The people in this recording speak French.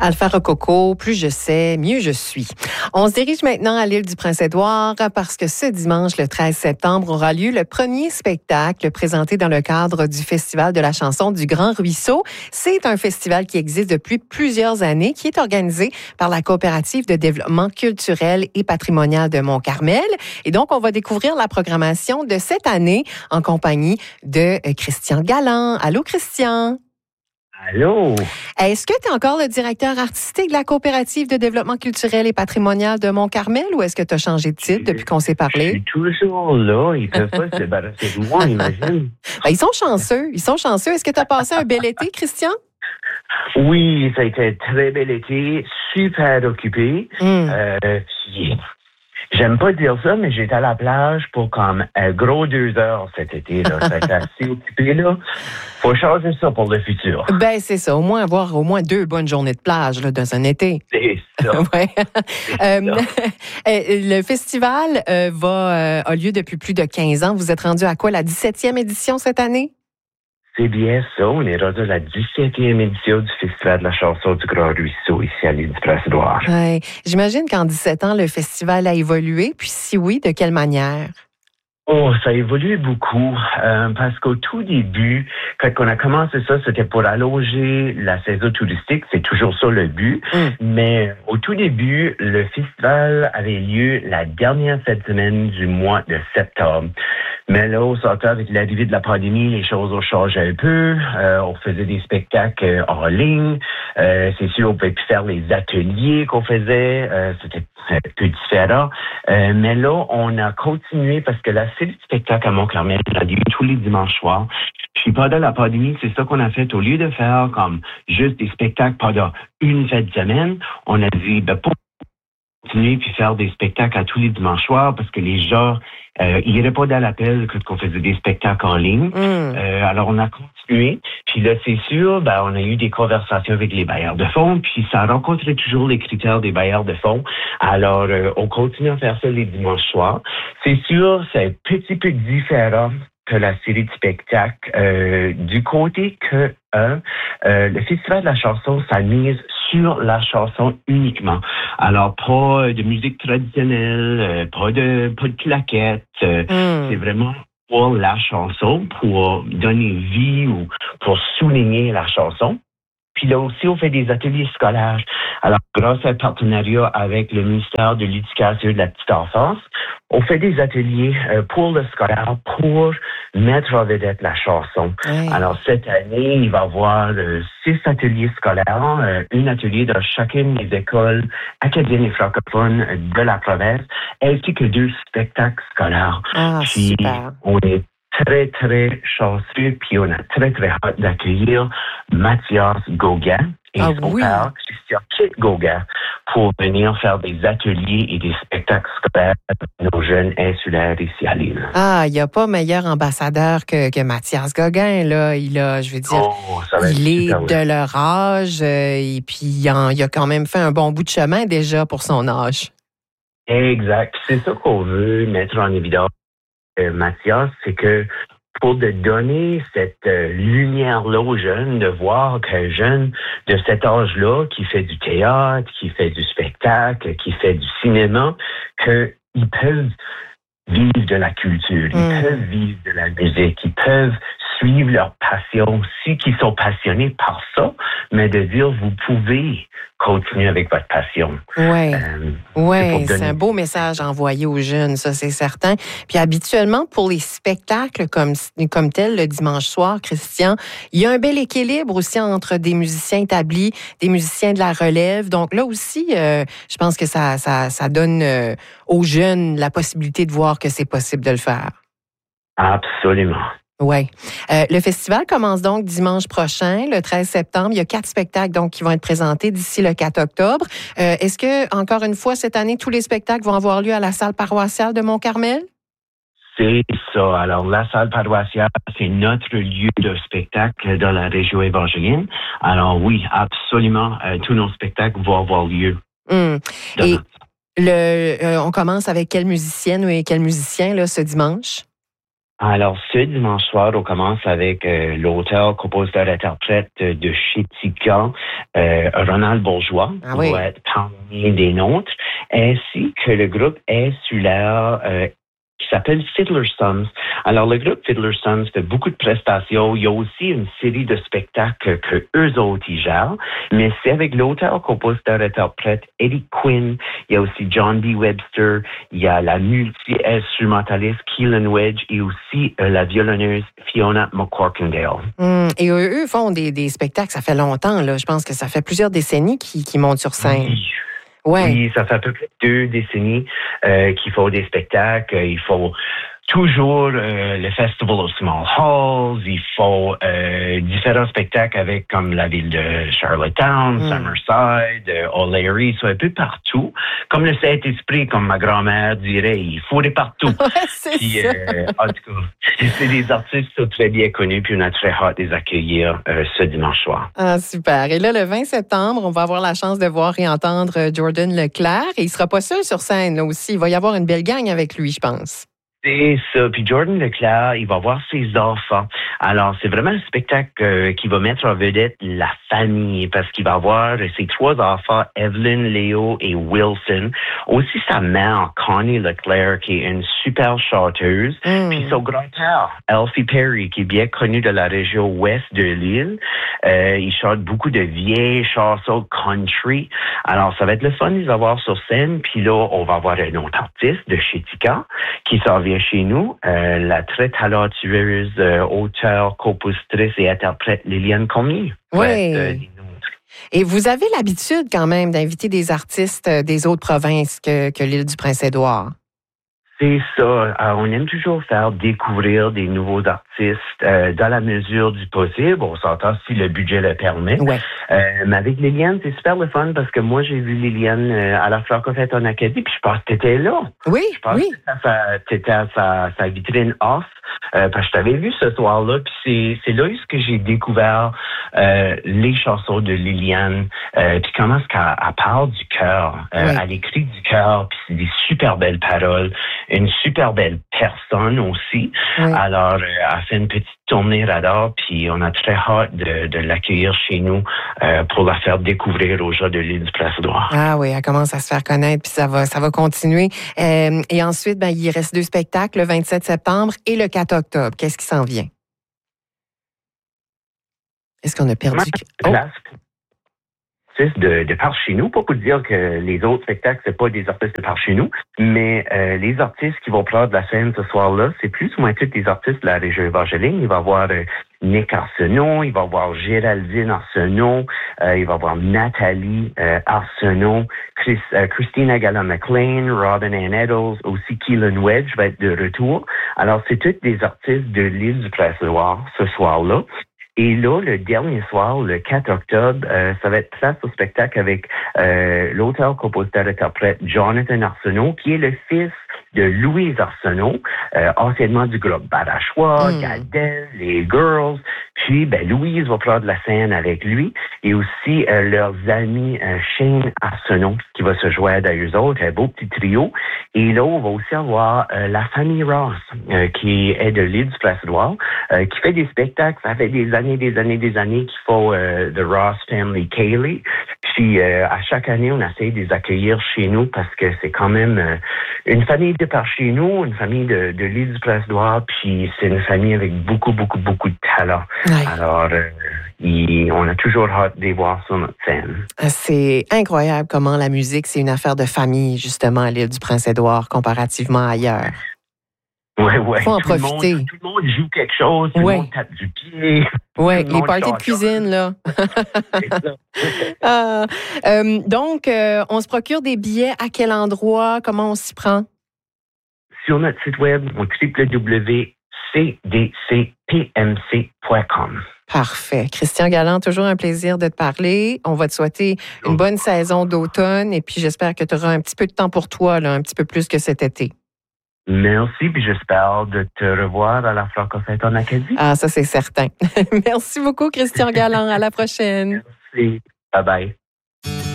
Alpha Rococo, plus je sais, mieux je suis. On se dirige maintenant à l'île du Prince-Édouard parce que ce dimanche, le 13 septembre, aura lieu le premier spectacle présenté dans le cadre du Festival de la chanson du Grand Ruisseau. C'est un festival qui existe depuis plusieurs années, qui est organisé par la Coopérative de développement culturel et patrimonial de Mont-Carmel. Et donc, on va découvrir la programmation de cette année en compagnie de Christian Galland. Allô, Christian? Allô? Est-ce que tu es encore le directeur artistique de la Coopérative de développement culturel et patrimonial de Mont-Carmel ou est-ce que tu as changé de titre depuis qu'on s'est parlé? Je suis toujours là. Ils ne peuvent pas se débarrasser de moi, imagine. Ben, ils sont chanceux. Est-ce que tu as passé un bel été, Christian? Oui, ça a été un très bel été, super occupé. J'aime pas dire ça, mais j'étais à la plage pour comme un gros 2 heures cet été. Là. Ça a été assez occupé. Là. Faut changer ça pour le futur. Ben, c'est ça. Au moins avoir 2 bonnes journées de plage là, dans un été. C'est ça. Ouais. Le festival a lieu depuis plus de 15 ans. Vous êtes rendu à quoi, la 17e édition cette année? C'est bien ça. On est rendu à la 17e édition du Festival de la chanson du Grand Ruisseau ici à l'île du Prince-Édouard. Ouais. J'imagine qu'en 17 ans, le festival a évolué. Puis si oui, de quelle manière? Oh, ça a évolué beaucoup parce qu'au tout début, quand on a commencé ça, c'était pour allonger la saison touristique. C'est toujours ça le but. Mais au tout début, le festival avait lieu la dernière cette semaine du mois de septembre. Mais là, au sortant avec l'arrivée de la pandémie, les choses ont changé un peu. On faisait des spectacles en ligne. C'est sûr, on pouvait plus faire les ateliers qu'on faisait. C'était un peu différent. Mais là, on a continué parce que la série de spectacles à Mont-Carmel a lieu tous les dimanches soirs. Puis pendant la pandémie, c'est ça qu'on a fait. Au lieu de faire comme juste des spectacles pendant une fête de semaine, on a dit, pour continuer puis faire des spectacles à tous les dimanches soirs parce que les gens, ils répondaient à l'appel qu'on faisait des spectacles en ligne. Alors, on a continué. Puis là, c'est sûr, on a eu des conversations avec les bailleurs de fonds, puis ça a rencontré toujours les critères des bailleurs de fonds. Alors, on continue à faire ça les dimanches soirs. C'est sûr, c'est un petit peu différent que la série de spectacles. Du côté que le Festival de la chanson, ça mise sur la chanson uniquement. Alors, pas de musique traditionnelle, pas de claquettes. C'est vraiment pour la chanson, pour donner vie ou pour souligner la chanson. Puis là aussi, on fait des ateliers scolaires. Alors, grâce à un partenariat avec le ministère de l'Éducation et de la Petite Enfance, on fait des ateliers pour le scolaire, pour mettre en vedette la chanson. Alors, cette année, il va y avoir 6 ateliers scolaires, un atelier dans chacune des écoles acadiennes et francophones de la province, ainsi que 2 spectacles scolaires. Puis, super. On est très, très chanceux, puis on a très, très hâte d'accueillir Mathias Gauguin et son père, Christian Gauguin, pour venir faire des ateliers et des spectacles scolaires pour nos jeunes insulaires ici à l'île. Il n'y a pas meilleur ambassadeur que Mathias Gauguin, là. Il est de leur âge, et puis il a quand même fait un bon bout de chemin déjà pour son âge. Exact. C'est ça qu'on veut mettre en évidence. Mathias, c'est que pour de donner cette lumière-là aux jeunes, de voir qu'un jeune de cet âge-là, qui fait du théâtre, qui fait du spectacle, qui fait du cinéma, qu'ils peuvent vivre de la culture, ils peuvent vivre de la musique, ils peuvent suivre leur passion aussi, qui sont passionnés par ça, mais de dire, vous pouvez continuer avec votre passion. C'est un beau message envoyé aux jeunes, ça c'est certain. Puis habituellement, pour les spectacles comme tel, le dimanche soir, Christian, il y a un bel équilibre aussi entre des musiciens établis, des musiciens de la relève. Donc là aussi, je pense que ça donne aux jeunes la possibilité de voir que c'est possible de le faire. Absolument. Oui. Le festival commence donc dimanche prochain, le 13 septembre. Il y a 4 spectacles donc qui vont être présentés d'ici le 4 octobre. Est-ce que, encore une fois, cette année, tous les spectacles vont avoir lieu à la salle paroissiale de Mont-Carmel? C'est ça. Alors, la salle paroissiale, c'est notre lieu de spectacle dans la région évangélienne. Alors oui, absolument, tous nos spectacles vont avoir lieu. Et on commence avec quelle musicienne ou quel musicien là, ce dimanche? Alors, ce dimanche soir, on commence avec l'auteur, compositeur, interprète de Chitika, Ronald Bourgeois, qui va être parmi des nôtres, ainsi que le groupe insulaire qui s'appelle Fiddler Sons. Alors, le groupe Fiddler Sons fait beaucoup de prestations. Il y a aussi une série de spectacles que eux autres y gèrent, mais c'est avec l'auteur, compositeur, interprète Eddie Quinn. Il y a aussi John B. Webster. Il y a la multi-instrumentaliste Keelan Wedge et aussi la violonneuse Fiona McCorkindale. Et eux font des spectacles, ça fait longtemps, là. Je pense que ça fait plusieurs décennies qu'ils montent sur scène. Oui. Ouais. Oui, ça fait à peu près 2 décennies qu'ils font des spectacles. Il faut toujours le Festival of Small Halls. Il faut différents spectacles avec comme la ville de Charlottetown, Summerside, O'Leary, soit un peu partout. Comme le Saint-Esprit, comme ma grand-mère dirait, il faut les partout. C'est en tout cas, c'est des artistes qui sont très bien connus, puis on a très hâte de les accueillir ce dimanche soir. Ah, super. Et là, le 20 septembre, on va avoir la chance de voir et entendre Jordan Leclerc. Et il sera pas seul sur scène, là aussi. Il va y avoir une belle gang avec lui, je pense. C'est ça. Puis Jordan Leclerc, il va voir ses enfants. Alors, c'est vraiment un spectacle qui va mettre en vedette la famille parce qu'il va avoir ses 3 enfants, Evelyn, Léo et Wilson. Aussi sa mère, Connie Leclerc, qui est une super chanteuse. Puis son grand-père, Alfie Perry, qui est bien connu de la région ouest de l'île. Il chante beaucoup de vieilles chansons country. Alors, ça va être le fun de les avoir sur scène. Puis là, on va avoir un autre artiste de Chitika qui s'en vient chez nous, la très talentueuse auteure, compositrice et interprète Liliane Cormier. Oui. Et vous avez l'habitude quand même d'inviter des artistes des autres provinces que l'île du Prince-Édouard. C'est ça. On aime toujours faire découvrir des nouveaux artistes dans la mesure du possible. On s'entend si le budget le permet. Ouais. Mais avec Liliane, c'est super le fun parce que moi, j'ai vu Liliane à la Francofête en Acadie, puis je pense que tu étais là. Oui, je pense que tu étais à sa vitrine off. Parce que je t'avais vu ce soir-là, puis c'est là que j'ai découvert les chansons de Liliane, puis comment est-ce qu'elle parle du cœur. Elle écrit du cœur, puis c'est des super belles paroles. Une super belle personne aussi. Oui. Alors, elle fait une petite tournée radar, puis on a très hâte de l'accueillir chez nous pour la faire découvrir aux gens de l'île du Prince-Édouard. Ah oui, elle commence à se faire connaître, puis ça va continuer. Et ensuite, il reste 2 spectacles, le 27 septembre et le 4 octobre. Qu'est-ce qui s'en vient? Est-ce qu'on a perdu... De par chez nous, pas pour dire que les autres spectacles, c'est pas des artistes de par chez nous, mais les artistes qui vont prendre la scène ce soir-là, c'est plus ou moins tous des artistes de la région Evangeline. Il va y avoir Nick Arsenault, il va y avoir Géraldine Arsenault, il va y avoir Nathalie Arsenault, Christina Gallant-McLean, Robin Ann Eddles, aussi Keelan Wedge va être de retour. Alors, c'est tous des artistes de l'île du Prince-Édouard ce soir-là. Et là, le dernier soir, le 4 octobre, ça va être place au spectacle avec l'auteur, compositeur, interprète Jonathan Arsenault, qui est le fils de Louise Arsenault, anciennement du groupe Badachois, Gardel, les Girls. Puis, Louise va prendre la scène avec lui et aussi leurs amis Shane Arsenault qui va se joindre à eux autres, un beau petit trio. Et là, on va aussi avoir la famille Ross, qui est de l'île du Prince-Édouard, qui fait des spectacles. Ça fait des années qu'ils font The Ross Family Cayley. Puis, à chaque année, on essaie de les accueillir chez nous parce que c'est quand même une famille de par chez nous, une famille de l'île du Prince-Édouard, puis c'est une famille avec beaucoup, beaucoup, beaucoup de talent. Ouais. Alors, on a toujours hâte de les voir sur notre scène. C'est incroyable comment la musique, c'est une affaire de famille, justement, à l'île du Prince-Édouard, comparativement à ailleurs. Oui. Faut en profiter. Tout le monde joue quelque chose, tout le monde tape du pied. Oui, les parties de cuisine, là. Donc, on se procure des billets à quel endroit? Comment on s'y prend? Sur notre site web, au www.cdcpmc.com. Parfait. Christian Galland, toujours un plaisir de te parler. On va te souhaiter une bonne saison d'automne et puis j'espère que tu auras un petit peu de temps pour toi, là, un petit peu plus que cet été. Merci, puis j'espère de te revoir à la Francofête en Acadie. Ah, ça, c'est certain. Merci beaucoup, Christian Galland. À la prochaine. Merci. Bye-bye.